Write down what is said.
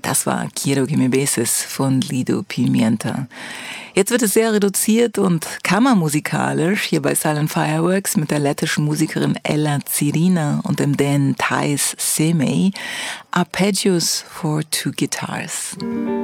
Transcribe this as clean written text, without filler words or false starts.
Das war Quiero que me beses von Lido Pimienta. Jetzt wird es sehr reduziert und kammermusikalisch hier bei Silent Fireworks mit der lettischen Musikerin Ella Cirina und dem Dänen Thijs Semey. Arpeggios for two guitars.